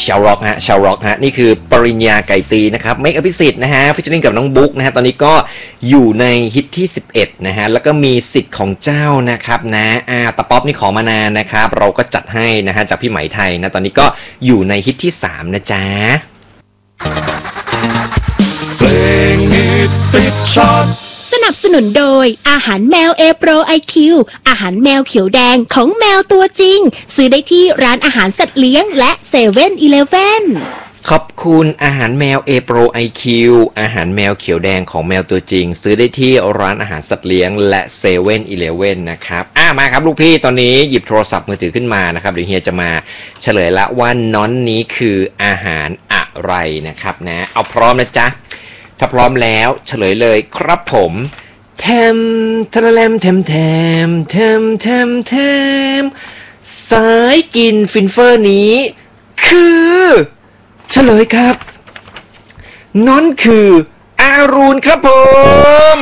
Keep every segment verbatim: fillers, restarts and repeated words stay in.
ชาวร็อกฮะชาวร็อกฮะนี่คือปริญญาไก่ตีนะครับเมกอภิสิทธิ์นะฮะฟิชเชอริงกับน้องบุ๊กนะฮะตอนนี้ก็อยู่ในฮิตที่สิบเอ็ดนะฮะแล้วก็มีสิทธิ์ของเจ้านะครับนะอ่าตะป๊อปนี่ขอมานานนะครับเราก็จัดให้นะฮะจากพี่ไหมไทยนะตอนนี้ก็อยู่ในฮิตที่สามนะจ๊ะเพลงฮิตติดชาร์ตสนับสนุนโดยอาหารแมว A Pro ไอ คิว อาหารแมวเขียวแดงของแมวตัวจริงซื้อได้ที่ร้านอาหารสัตว์เลี้ยงและเซเว่นอีเลฟเว่นขอบคุณอาหารแมว A Pro ไอ คิว อาหารแมวเขียวแดงของแมวตัวจริงซื้อได้ที่ร้านอาหารสัตว์เลี้ยงและเซเว่นอีเลฟเว่นนะครับอ่ะมาครับลูกพี่ตอนนี้หยิบโทรศัพท์มือถือขึ้นมานะครับเดี๋ยวเฮียจะมาเฉลยละว่าน้อนนี้คืออาหารอะไรนะครับนะเอาพร้อมนะจ๊ะถ้าพร้อมแล้วเฉลยเลยครับผมแทมทะเลมแทมแทมแทมแทมแทมสายกินฟินเฟอร์นี้คือเฉลยครับนั่นคืออารูนครับผม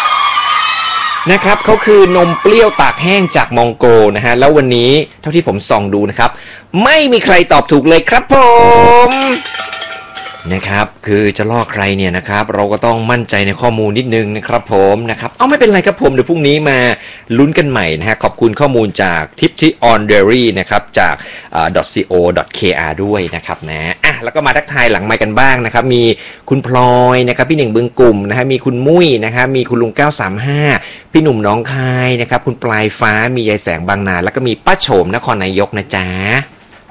นะครับเขาคือนมเปรี้ยวตากแห้งจากมองโกนะฮะแล้ววันนี้เท่าที่ผมส่องดูนะครับไม่มีใครตอบถูกเลยครับผมนะครับคือจะล่อใครเนี่ยนะครับเราก็ต้องมั่นใจในข้อมูลนิดนึงนะครับผมนะครับเอาไม่เป็นไรครับผมเดี๋ยวพรุ่งนี้มาลุ้นกันใหม่นะฮะขอบคุณข้อมูลจากทิปที่ on dairy นะครับจาก .co.kr ด้วยนะครับนะอ่ะแล้วก็มาทักทายหลังไมค์กันบ้างนะครับมีคุณพลอยนะครับพี่หนึ่งบึงกลุ่มนะฮะมีคุณมุ้ยนะครับมีคุณลุงเก้าสามห้าพี่หนุ่มน้องคายนะครับคุณปลายฟ้ามียายแสงบางนาแล้วก็มีป้าโฉมนครนายกนะจ๊ะ